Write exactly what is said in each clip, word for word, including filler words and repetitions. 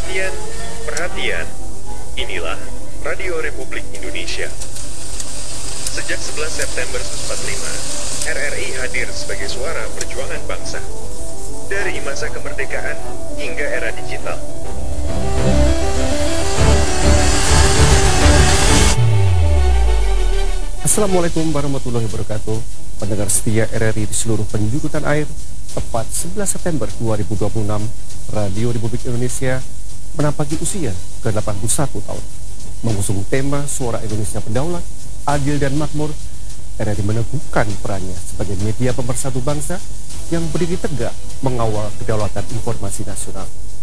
Perhatian, perhatian. Inilah Radio Republik Indonesia. Sejak sebelas September seribu sembilan ratus empat puluh lima, R R I hadir sebagai suara perjuangan bangsa. Dari masa kemerdekaan hingga era digital. Assalamualaikum warahmatullahi wabarakatuh. Pendengar setia R R I di seluruh penjuru tanah air. Tepat sebelas September dua ribu dua puluh enam, Radio Republik Indonesia menampaki usia ke delapan puluh satu tahun. Mengusung tema Suara Indonesia Berdaulat, Adil dan Makmur, R R I meneguhkan perannya sebagai media pemersatu bangsa yang berdiri tegak mengawal kedaulatan informasi nasional.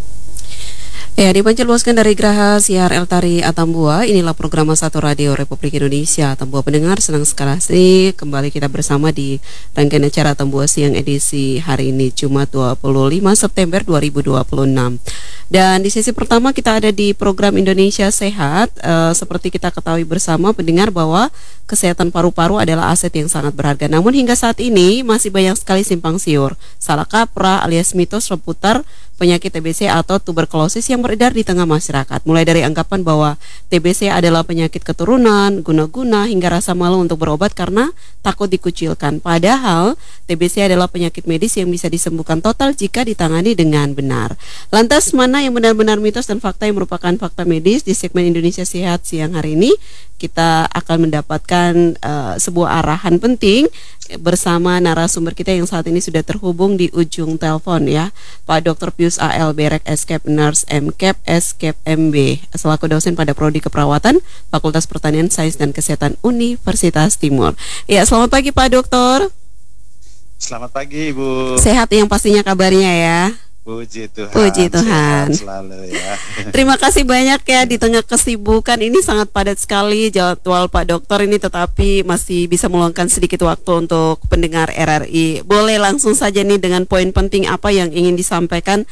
Ya, dipancarluaskan dari Geraha Siar El Tari Atambua. Inilah program satu Radio Republik Indonesia. Atambua pendengar, senang sekali kembali kita bersama di rangkaian acara Atambua Siang edisi hari ini Jumat dua puluh lima September dua ribu dua puluh enam. Dan di sesi pertama kita ada di program Indonesia Sehat. E, seperti kita ketahui bersama pendengar bahwa kesehatan paru-paru adalah aset yang sangat berharga. Namun hingga saat ini masih banyak sekali simpang siur, salah kaprah alias mitos seputar penyakit T B C atau tuberkulosis yang beredar di tengah masyarakat. Mulai dari anggapan bahwa T B C adalah penyakit keturunan, guna-guna, hingga rasa malu untuk berobat karena takut dikucilkan. Padahal T B C adalah penyakit medis yang bisa disembuhkan total jika ditangani dengan benar. Lantas mana yang benar-benar mitos dan fakta yang merupakan fakta medis? Di segmen Indonesia Sehat siang hari ini kita akan mendapatkan uh, sebuah arahan penting bersama narasumber kita yang saat ini sudah terhubung di ujung telepon, ya, Pak Doktor Pius A L Berek, Escape Nurse M Cap Escape M B, selaku dosen pada Prodi Keperawatan Fakultas Pertanian Sains dan Kesehatan Universitas Timur. Ya, selamat pagi Pak Doktor. Selamat pagi Ibu. Sehat yang pastinya kabarnya ya. Puji Tuhan. Puji Tuhan. Selalu ya. Terima kasih banyak ya, di tengah kesibukan ini sangat padat sekali jadwal Pak Dokter ini, tetapi masih bisa meluangkan sedikit waktu untuk pendengar R R I. Boleh langsung saja nih dengan poin penting apa yang ingin disampaikan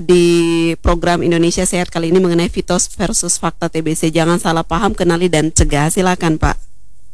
di program Indonesia Sehat kali ini mengenai mitos versus fakta T B C. Jangan salah paham, kenali dan cegah. Silakan Pak.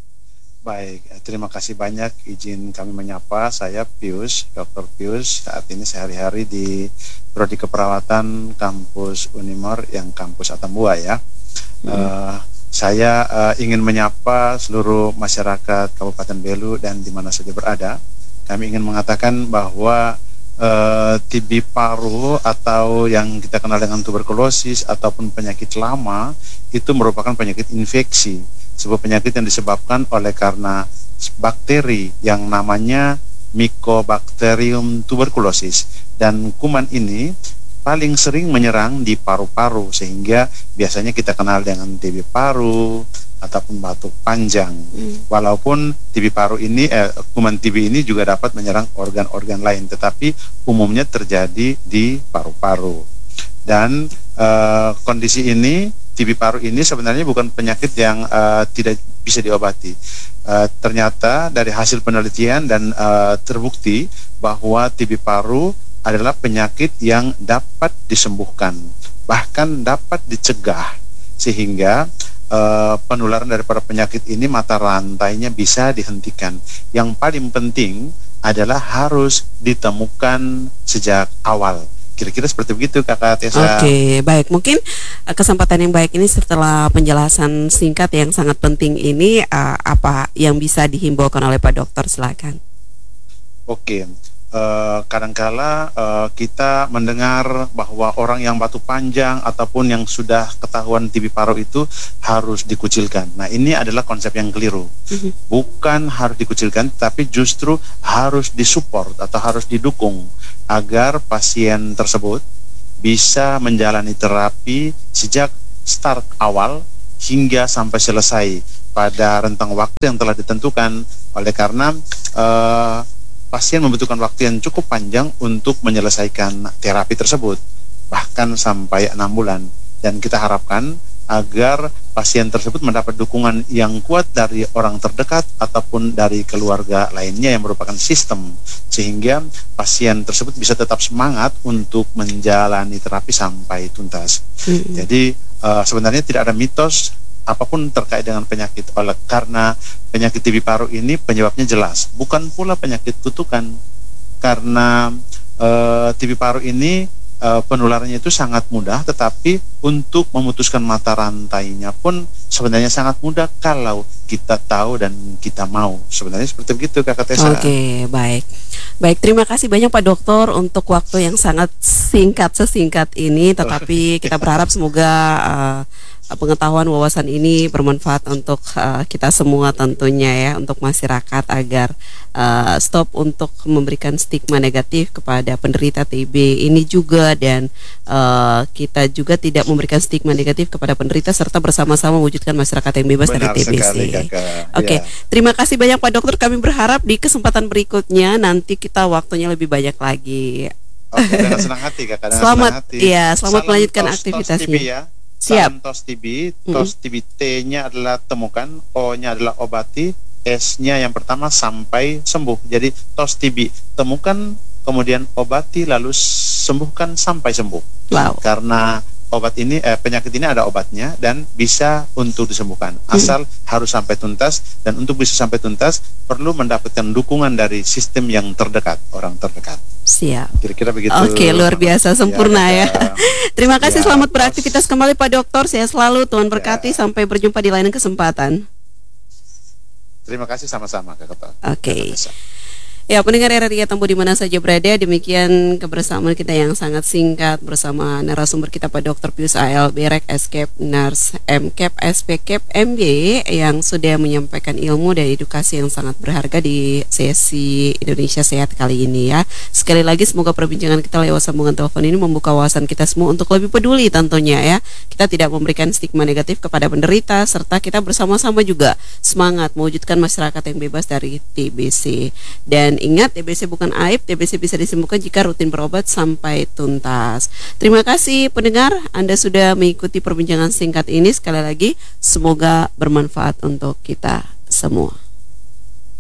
Baik, terima kasih banyak izin kami menyapa. Saya Pius, Doktor Pius. Saat ini sehari-hari di Prodi Keperawatan Kampus Unimor yang Kampus Atambua ya. Hmm. Uh, saya uh, ingin menyapa seluruh masyarakat Kabupaten Belu dan di mana saja berada. Kami ingin mengatakan bahwa uh, T B paru atau yang kita kenal dengan tuberkulosis ataupun penyakit lama itu merupakan penyakit infeksi. Sebuah penyakit yang disebabkan oleh karena bakteri yang namanya Mycobacterium tuberculosis, dan kuman ini paling sering menyerang di paru-paru sehingga biasanya kita kenal dengan T B paru ataupun batuk panjang. Hmm. Walaupun T B paru ini eh, kuman T B ini juga dapat menyerang organ-organ lain, tetapi umumnya terjadi di paru-paru. Dan eh, kondisi ini T B paru ini sebenarnya bukan penyakit yang uh, tidak bisa diobati. Uh, ternyata dari hasil penelitian dan uh, terbukti bahwa T B paru adalah penyakit yang dapat disembuhkan, bahkan dapat dicegah, sehingga uh, penularan daripada penyakit ini mata rantainya bisa dihentikan. Yang paling penting adalah harus ditemukan sejak awal. Kira-kira seperti begitu Kakak Tessa. Oke, baik. Mungkin uh, kesempatan yang baik ini setelah penjelasan singkat yang sangat penting ini, uh, apa yang bisa dihimbaukan oleh Pak Dokter, silakan. Oke, uh, kadangkala uh, kita mendengar bahwa orang yang batuk panjang ataupun yang sudah ketahuan T B paru itu harus dikucilkan. Nah, ini adalah konsep yang keliru. Uh-huh. Bukan harus dikucilkan, tapi justru harus disupport atau harus didukung agar pasien tersebut bisa menjalani terapi sejak start awal hingga sampai selesai pada rentang waktu yang telah ditentukan. Oleh karena uh, pasien membutuhkan waktu yang cukup panjang untuk menyelesaikan terapi tersebut, bahkan sampai enam bulan. Dan kita harapkan agar pasien tersebut mendapat dukungan yang kuat dari orang terdekat ataupun dari keluarga lainnya yang merupakan sistem, sehingga pasien tersebut bisa tetap semangat untuk menjalani terapi sampai tuntas. Mm-hmm. Jadi uh, sebenarnya tidak ada mitos apapun terkait dengan penyakit, oleh karena penyakit T B paru ini penyebabnya jelas, bukan pula penyakit kutukan, karena uh, T B paru ini uh, penularannya itu sangat mudah, tetapi untuk memutuskan mata rantainya pun sebenarnya sangat mudah kalau kita tahu dan kita mau. Sebenarnya seperti begitu Kakak Tessa. Oke, baik. Baik, terima kasih banyak Pak Dokter untuk waktu yang sangat singkat sesingkat ini, tetapi kita berharap semoga uh, pengetahuan wawasan ini bermanfaat untuk uh, kita semua tentunya ya, untuk masyarakat agar uh, stop untuk memberikan stigma negatif kepada penderita T B ini juga, dan uh, kita juga tidak memberikan stigma negatif kepada penderita serta bersama-sama mewujudkan masyarakat yang bebas Benar dari T B C. sekali, Kakak. Oke, okay. Ya. Terima kasih banyak Pak Dokter. Kami berharap di kesempatan berikutnya nanti kita waktunya lebih banyak lagi. Oke, dengan senang hati Kakak. Dengan Selamat, senang hati. iya, selamat Salam melanjutkan tos, aktivitasnya. Tos T B ya. Siap. Salam tos T B. Tos T B, T-nya adalah temukan, O-nya adalah obati, S-nya yang pertama sampai sembuh. Jadi tos T B, temukan, kemudian obati, lalu sembuhkan sampai sembuh. Wow. Karena obat ini, eh, penyakit ini ada obatnya dan bisa untuk disembuhkan. Asal hmm. harus sampai tuntas, dan untuk bisa sampai tuntas perlu mendapatkan dukungan dari sistem yang terdekat, orang terdekat. Siap. Kira-kira begitu. Oke, luar biasa, sempurna ya. ya. Terima kasih, ya, selamat beraktivitas kembali Pak Dokter. Saya selalu, Tuhan berkati, ya. Sampai berjumpa di lain kesempatan. Terima kasih sama-sama Kak Ketua. Oke. Ya, pendengar R R I Atambua di mana saja berada, demikian kebersamaan kita yang sangat singkat bersama narasumber kita Pak Dokter Pius A L B R E C, S-Cap, Nurse, M-Cap, S P-Cap, M B yang sudah menyampaikan ilmu dan edukasi yang sangat berharga di sesi Indonesia Sehat kali ini ya. Sekali lagi semoga perbincangan kita lewat sambungan telepon ini membuka wawasan kita semua untuk lebih peduli tentunya ya. Kita tidak memberikan stigma negatif kepada penderita, serta kita bersama-sama juga semangat mewujudkan masyarakat yang bebas dari T B C. Dan ingat, T B C bukan aib, T B C bisa disembuhkan jika rutin berobat sampai tuntas. Terima kasih pendengar, Anda sudah mengikuti perbincangan singkat ini. Sekali lagi, semoga bermanfaat untuk kita semua.